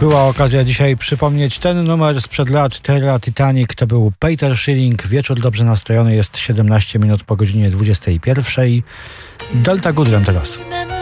była okazja dzisiaj przypomnieć ten numer sprzed lat, Terra Titanic, to był Peter Schilling. Wieczór dobrze nastrojony, jest 17 minut po godzinie 21. Delta Goodrem teraz.